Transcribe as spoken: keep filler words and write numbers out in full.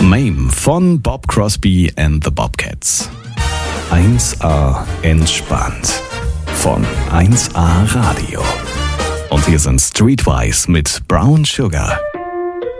Mame von Bob Crosby and the Bobcats. eins A entspannt von eins A Radio. Und hier sind Streetwise mit Brown Sugar.